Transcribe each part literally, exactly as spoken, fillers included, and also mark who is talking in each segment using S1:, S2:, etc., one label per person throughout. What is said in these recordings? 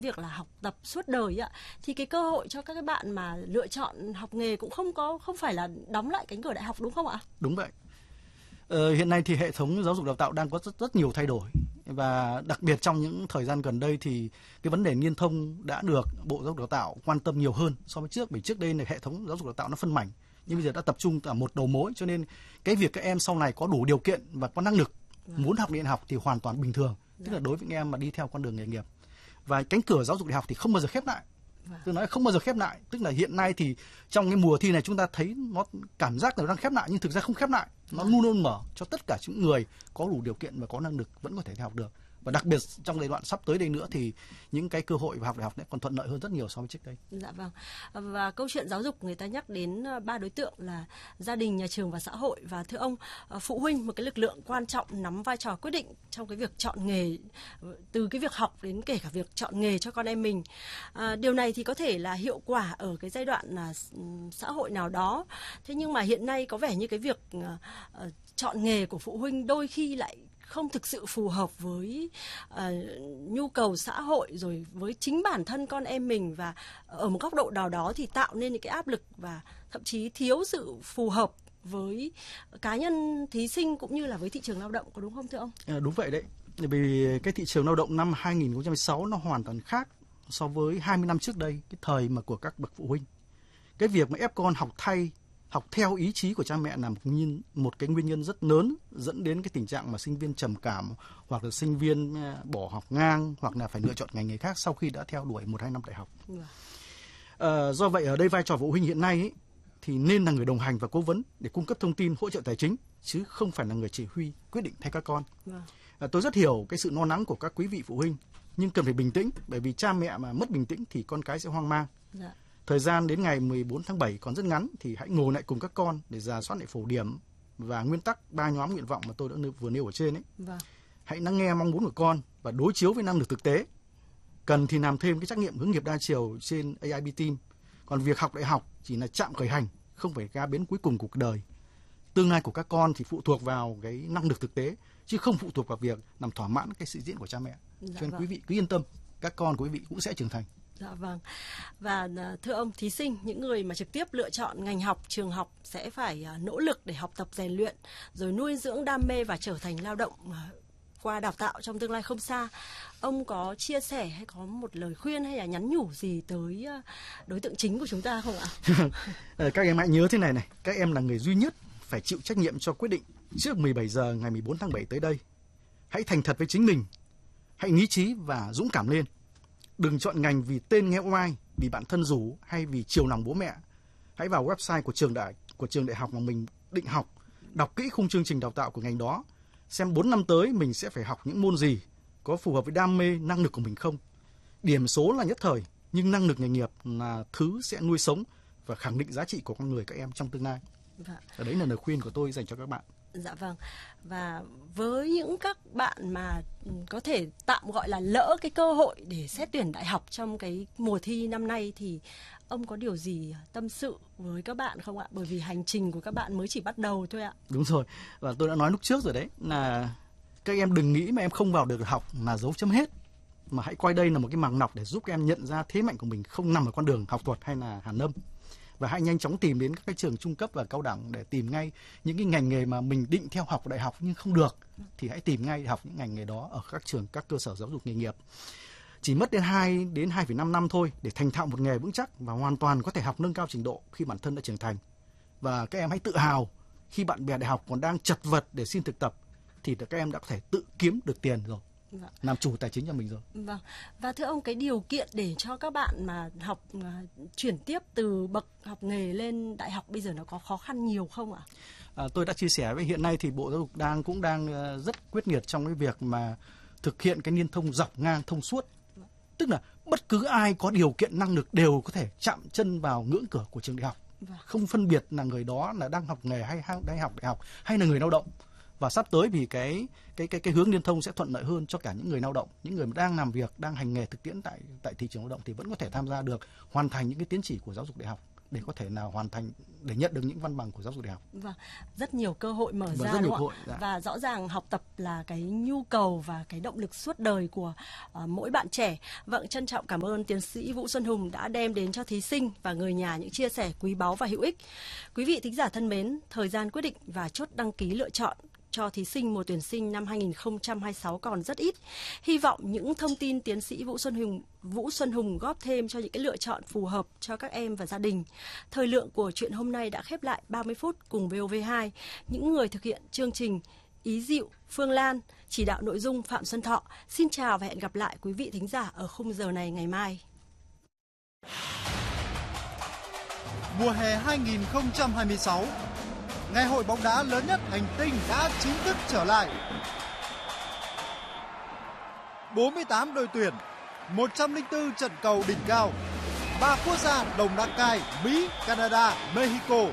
S1: việc là học tập suốt đời ạ, thì cái cơ hội cho các cái bạn mà lựa chọn học nghề cũng không có không phải là đóng lại cánh cửa đại học, đúng không ạ?
S2: Đúng vậy. Ờ, hiện nay thì hệ thống giáo dục đào tạo đang có rất rất nhiều thay đổi, và đặc biệt trong những thời gian gần đây thì cái vấn đề liên thông đã được Bộ Giáo dục Đào tạo quan tâm nhiều hơn so với trước. Bởi trước đây là hệ thống giáo dục đào tạo nó phân mảnh, nhưng bây giờ đã tập trung ở một đầu mối, cho nên cái việc các em sau này có đủ điều kiện và có năng lực muốn học đại học thì hoàn toàn bình thường, tức là đối với những em mà đi theo con đường nghề nghiệp. Và cánh cửa giáo dục đại học thì không bao giờ khép lại. Tôi nói không bao giờ khép lại, tức là hiện nay thì trong cái mùa thi này chúng ta thấy nó cảm giác là đang khép lại, nhưng thực ra không khép lại, nó luôn luôn mở cho tất cả những người có đủ điều kiện và có năng lực vẫn có thể theo học được. Và đặc biệt trong giai đoạn sắp tới đây nữa thì những cái cơ hội vào học đại học này còn thuận lợi hơn rất nhiều so với trước đây.
S1: Dạ vâng. Và câu chuyện giáo dục người ta nhắc đến ba đối tượng là gia đình, nhà trường và xã hội. Và thưa ông, phụ huynh một cái lực lượng quan trọng nắm vai trò quyết định trong cái việc chọn nghề, từ cái việc học đến kể cả việc chọn nghề cho con em mình. À, điều này thì có thể là hiệu quả ở cái giai đoạn là xã hội nào đó. Thế nhưng mà hiện nay có vẻ như cái việc uh, chọn nghề của phụ huynh đôi khi lại không thực sự phù hợp với uh, nhu cầu xã hội, rồi với chính bản thân con em mình, và ở một góc độ nào đó thì tạo nên những cái áp lực và thậm chí thiếu sự phù hợp với cá nhân thí sinh cũng như là với thị trường lao động, có đúng không thưa ông?
S2: À, đúng vậy đấy. Vì cái thị trường lao động năm hai nghìn không trăm mười sáu nó hoàn toàn khác so với hai mươi năm trước đây, cái thời mà của các bậc phụ huynh. Cái việc mà ép con học thay, học theo ý chí của cha mẹ là một, nhân, một cái nguyên nhân rất lớn dẫn đến cái tình trạng mà sinh viên trầm cảm, hoặc là sinh viên bỏ học ngang, hoặc là phải lựa chọn ngành nghề khác sau khi đã theo đuổi một hai năm đại học. À, do vậy ở đây vai trò phụ huynh hiện nay ấy, thì nên là người đồng hành và cố vấn để cung cấp thông tin, hỗ trợ tài chính, chứ không phải là người chỉ huy quyết định thay các con. À, tôi rất hiểu cái sự lo lắng của các quý vị phụ huynh, nhưng cần phải bình tĩnh, bởi vì cha mẹ mà mất bình tĩnh thì con cái sẽ hoang mang. Dạ. Thời gian đến ngày mười bốn tháng bảy còn rất ngắn, thì hãy ngồi lại cùng các con để rà soát lại phổ điểm và nguyên tắc ba nhóm nguyện vọng mà tôi đã vừa nêu ở trên ấy. Vâng. Hãy lắng nghe mong muốn của con và đối chiếu với năng lực thực tế. Cần thì làm thêm cái trắc nghiệm hướng nghiệp đa chiều trên a i bê Team. Còn việc học đại học chỉ là trạm khởi hành, không phải ga bến cuối cùng của cuộc đời. Tương lai của các con thì phụ thuộc vào cái năng lực thực tế, chứ không phụ thuộc vào việc làm thỏa mãn cái sự diễn của cha mẹ. Dạ. Cho nên vâng. Quý vị cứ yên tâm, các con của quý vị cũng sẽ trưởng thành.
S1: Dạ vâng. Và thưa ông, thí sinh, những người mà trực tiếp lựa chọn ngành học, trường học sẽ phải nỗ lực để học tập rèn luyện, rồi nuôi dưỡng đam mê và trở thành lao động qua đào tạo trong tương lai không xa. Ông có chia sẻ hay có một lời khuyên hay là nhắn nhủ gì tới đối tượng chính của chúng ta không ạ?
S2: Các em hãy nhớ thế này này, các em là người duy nhất phải chịu trách nhiệm cho quyết định trước mười bảy giờ ngày mười bốn tháng bảy tới đây. Hãy thành thật với chính mình, hãy lý trí và dũng cảm lên. Đừng chọn ngành vì tên nghe oai, vì bạn thân rủ hay vì chiều lòng bố mẹ. Hãy vào website của trường đại của trường đại học mà mình định học, đọc kỹ khung chương trình đào tạo của ngành đó, xem bốn năm tới mình sẽ phải học những môn gì, có phù hợp với đam mê, năng lực của mình không. Điểm số là nhất thời, nhưng năng lực nghề nghiệp là thứ sẽ nuôi sống và khẳng định giá trị của con người các em trong tương lai. Dạ. Và đấy là lời khuyên của tôi dành cho các bạn.
S1: Dạ vâng. Và với những các bạn mà có thể tạm gọi là lỡ cái cơ hội để xét tuyển đại học trong cái mùa thi năm nay, thì ông có điều gì tâm sự với các bạn không ạ? Bởi vì hành trình của các bạn mới chỉ bắt đầu thôi ạ.
S2: Đúng rồi. Và tôi đã nói lúc trước rồi đấy, là các em đừng nghĩ mà em không vào được học là dấu chấm hết, mà hãy coi đây là một cái màng lọc để giúp các em nhận ra thế mạnh của mình không nằm ở con đường học thuật hay là hàn lâm. Và hãy nhanh chóng tìm đến các cái trường trung cấp và cao đẳng để tìm ngay những cái ngành nghề mà mình định theo học ở đại học nhưng không được, thì hãy tìm ngay học những ngành nghề đó ở các trường, các cơ sở giáo dục nghề nghiệp. Chỉ mất đến hai đến hai phẩy năm năm thôi để thành thạo một nghề vững chắc và hoàn toàn có thể học nâng cao trình độ khi bản thân đã trưởng thành. Và các em hãy tự hào khi bạn bè đại học còn đang chật vật để xin thực tập, thì các em đã có thể tự kiếm được tiền rồi. Vâng. Làm chủ tài chính cho mình rồi.
S1: Vâng. Và thưa ông, cái điều kiện để cho các bạn mà học uh, chuyển tiếp từ bậc học nghề lên đại học bây giờ nó có khó khăn nhiều không ạ?
S2: À, tôi đã chia sẻ với hiện nay thì Bộ Giáo dục đang cũng đang uh, rất quyết liệt trong cái việc mà thực hiện cái liên thông dọc ngang thông suốt. Vâng. Tức là bất cứ ai có điều kiện năng lực đều có thể chạm chân vào ngưỡng cửa của trường đại học. Vâng. Không phân biệt là người đó là đang học nghề hay đang học đại học hay là người lao động. Và sắp tới vì cái cái cái cái hướng liên thông sẽ thuận lợi hơn cho cả những người lao động, những người đang làm việc, đang hành nghề thực tiễn tại tại thị trường lao động thì vẫn có thể tham gia được, hoàn thành những cái tiến chỉ của giáo dục đại học. để có thể nào hoàn thành, để nhận được những văn bằng của giáo dục đại học.
S1: Vâng, rất nhiều cơ hội mở
S2: Và
S1: ra
S2: rất nhiều
S1: đúng không
S2: cơ hội,
S1: ạ?
S2: dạ.
S1: Và rõ ràng học tập là cái nhu cầu và cái động lực suốt đời của uh, mỗi bạn trẻ. Vâng, trân trọng cảm ơn tiến sĩ Vũ Xuân Hùng đã đem đến cho thí sinh và người nhà những chia sẻ quý báu và hữu ích. Quý vị thính giả thân mến, thời gian quyết định và chốt đăng ký lựa chọn cho thí sinh mùa tuyển sinh năm hai nghìn không trăm hai mươi sáu còn rất ít. Hy vọng những thông tin tiến sĩ Vũ Xuân Hùng Vũ Xuân Hùng góp thêm cho những cái lựa chọn phù hợp cho các em và gia đình. Thời lượng của chuyện hôm nay đã khép lại ba mươi phút cùng vê o vê hai. Những người thực hiện chương trình: Ý Diệu, Phương Lan, chỉ đạo nội dung Phạm Xuân Thọ. Xin chào và hẹn gặp lại quý vị thính giả ở khung giờ này ngày mai.
S3: Mùa hè hai nghìn không trăm hai mươi sáu, ngày hội bóng đá lớn nhất hành tinh đã chính thức trở lại. bốn mươi tám đội tuyển, một trăm lẻ bốn trận cầu đỉnh cao, ba quốc gia đồng đăng cai Mỹ, Canada, Mexico.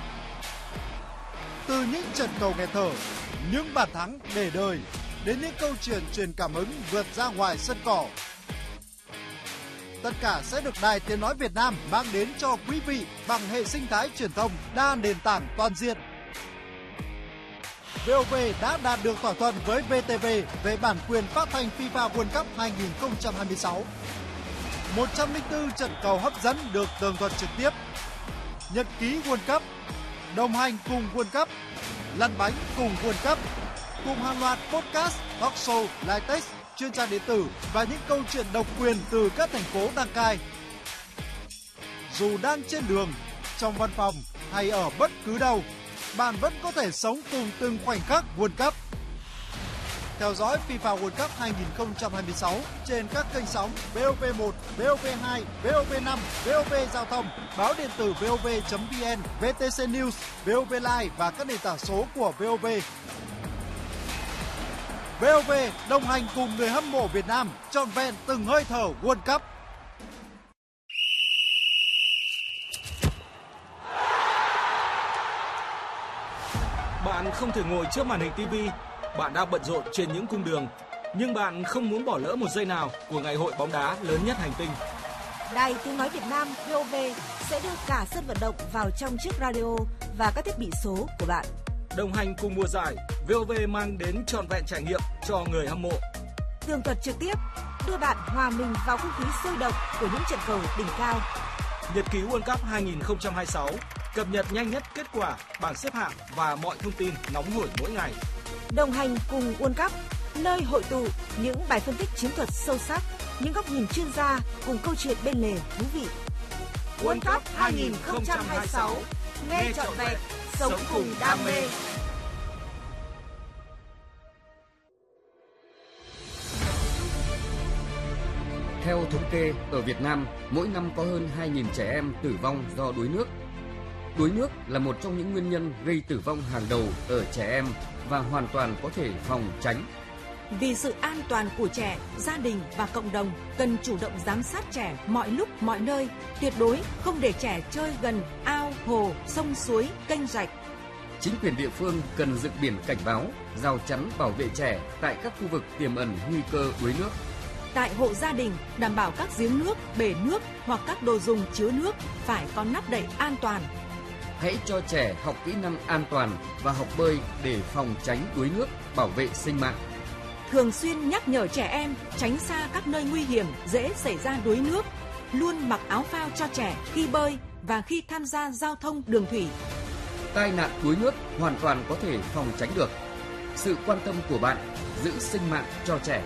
S3: Từ những trận cầu nghẹt thở, những bàn thắng để đời, đến những câu chuyện truyền cảm hứng vượt ra ngoài sân cỏ. Tất cả sẽ được Đài Tiếng nói Việt Nam mang đến cho quý vị bằng hệ sinh thái truyền thông đa nền tảng toàn diện. vê o vê đã đạt được thỏa thuận với vê tê vê về bản quyền phát thanh FIFA World Cup hai nghìn không trăm hai mươi sáu. một trăm lẻ bốn trận cầu hấp dẫn được tường thuật trực tiếp. Nhật ký World Cup, đồng hành cùng World Cup, lăn bánh cùng World Cup, cùng hàng loạt podcast, talk show, live text, chuyên trang điện tử và những câu chuyện độc quyền từ các thành phố đăng cai. Dù đang trên đường, trong văn phòng hay ở bất cứ đâu, bạn vẫn có thể sống cùng từng khoảnh khắc World Cup. Theo dõi FIFA World Cup hai nghìn không trăm hai mươi sáu trên các kênh sóng vê o vê một, vê o vê hai, vê o vê năm, vê o vê Giao thông, báo điện tử vê o vê chấm vê en, vê tê xê News, vê o vê Live và các nền tảng số của vê o vê. vê o vê đồng hành cùng người hâm mộ Việt Nam trọn vẹn từng hơi thở World Cup.
S4: Bạn không thể ngồi trước màn hình ti vi, bạn đang bận rộn trên những cung đường, nhưng bạn không muốn bỏ lỡ một giây nào của ngày hội bóng đá lớn nhất hành tinh.
S5: Đài Tiếng nói Việt Nam vê o vê sẽ đưa cả sân vận động vào trong chiếc radio và các thiết bị số của bạn.
S4: Đồng hành cùng mùa giải, vê o vê mang đến trọn vẹn trải nghiệm cho người hâm mộ.
S5: Tường thuật trực tiếp, đưa bạn hòa mình vào không khí sôi động của những trận cầu đỉnh cao.
S4: Nhật ký World Cup hai nghìn không trăm hai mươi sáu, cập nhật nhanh nhất kết quả, bảng xếp hạng và mọi thông tin nóng hổi mỗi ngày.
S5: Đồng hành cùng World Cup, nơi hội tụ những bài phân tích chiến thuật sâu sắc, những góc nhìn chuyên gia cùng câu chuyện bên lề thú vị. World Cup hai nghìn không trăm hai mươi sáu, nghe trọn vẹn, sống cùng đam mê.
S6: Theo thống kê, ở Việt Nam, mỗi năm có hơn hai nghìn trẻ em tử vong do đuối nước. Đuối nước là một trong những nguyên nhân gây tử vong hàng đầu ở trẻ em và hoàn toàn có thể phòng tránh.
S5: Vì sự an toàn của trẻ, gia đình và cộng đồng cần chủ động giám sát trẻ mọi lúc mọi nơi, tuyệt đối không để trẻ chơi gần ao, hồ, sông suối, kênh rạch.
S6: Chính quyền địa phương cần dựng biển cảnh báo, rào chắn bảo vệ trẻ tại các khu vực tiềm ẩn nguy cơ đuối nước.
S5: Tại hộ gia đình, đảm bảo các giếng nước, bể nước hoặc các đồ dùng chứa nước phải có nắp đậy an toàn.
S6: Hãy cho trẻ học kỹ năng an toàn và học bơi để phòng tránh đuối nước, bảo vệ sinh mạng.
S5: Thường xuyên nhắc nhở trẻ em tránh xa các nơi nguy hiểm dễ xảy ra đuối nước, luôn mặc áo phao cho trẻ khi bơi và khi tham gia giao thông đường thủy.
S6: Tai nạn đuối nước hoàn toàn có thể phòng tránh được. Sự quan tâm của bạn giữ sinh mạng cho trẻ.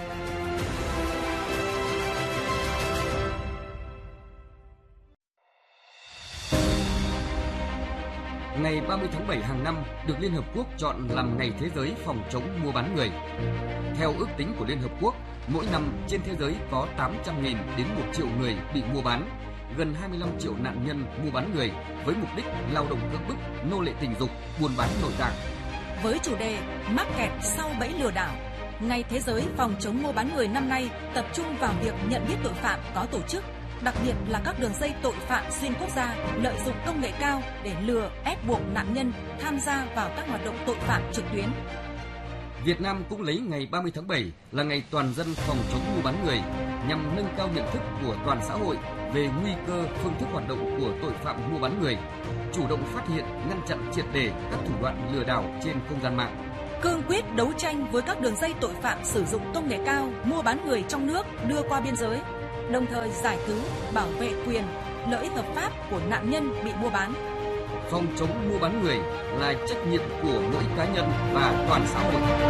S6: Ngày ba mươi tháng bảy hàng năm được Liên Hợp Quốc chọn làm Ngày Thế giới phòng chống mua bán người. Theo ước tính của Liên Hợp Quốc, mỗi năm trên thế giới có tám trăm nghìn đến một triệu người bị mua bán, gần hai mươi lăm triệu nạn nhân mua bán người với mục đích lao động cưỡng bức, nô lệ tình dục, buôn bán nội tạng.
S7: Với chủ đề mắc kẹt sau bẫy lừa đảo, Ngày Thế giới phòng chống mua bán người năm nay tập trung vào việc nhận biết tội phạm có tổ chức, đặc biệt là các đường dây tội phạm xuyên quốc gia lợi dụng công nghệ cao để lừa ép buộc nạn nhân tham gia vào các hoạt động tội phạm trực tuyến.
S6: Việt Nam cũng lấy ngày ba mươi tháng bảy là ngày toàn dân phòng chống mua bán người nhằm nâng cao nhận thức của toàn xã hội về nguy cơ, phương thức hoạt động của tội phạm mua bán người, chủ động phát hiện, ngăn chặn triệt để các thủ đoạn lừa đảo trên không gian mạng.
S7: Cương quyết đấu tranh với các đường dây tội phạm sử dụng công nghệ cao, mua bán người trong nước đưa qua biên giới, đồng thời giải cứu, bảo vệ quyền, lợi ích hợp pháp của nạn nhân bị mua bán.
S6: Phòng chống mua bán người là trách nhiệm của mỗi cá nhân và toàn xã hội.